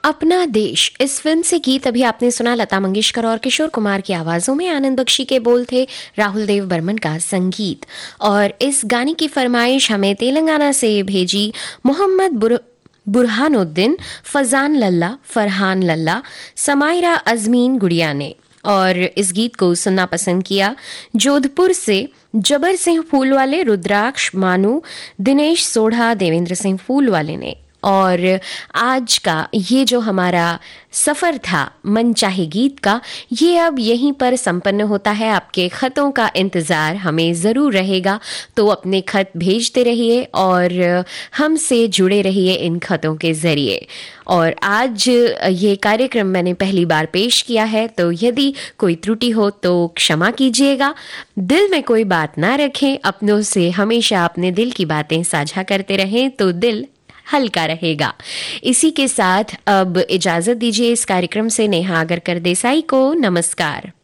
अपना देश, इस फिल्म से गीत अभी आपने सुना लता मंगेशकर और किशोर कुमार की आवाज़ों में। आनंद बख्शी के बोल थे, राहुल देव बर्मन का संगीत। और इस गाने की फरमाइश हमें तेलंगाना से भेजी मोहम्मद बुरहानुद्दीन फरहान लल्ला, समायरा अजमीन गुड़िया ने। और इस गीत को सुनना पसंद किया जोधपुर से जबर सिंह फूलवाले, रुद्राक्ष मानू, दिनेश सोढ़ा, देवेंद्र सिंह फूलवाले ने। और आज का ये जो हमारा सफ़र था मन चाहे गीत का, ये अब यहीं पर संपन्न होता है। आपके ख़तों का इंतज़ार हमें ज़रूर रहेगा, तो अपने ख़त भेजते रहिए और हमसे जुड़े रहिए इन ख़तों के ज़रिए। और आज ये कार्यक्रम मैंने पहली बार पेश किया है, तो यदि कोई त्रुटि हो तो क्षमा कीजिएगा। दिल में कोई बात ना रखें, अपनों से हमेशा अपने दिल की बातें साझा करते रहें तो दिल हल्का रहेगा। इसी के साथ अब इजाजत दीजिए इस कार्यक्रम से नेहा आगरकर देसाई को। नमस्कार।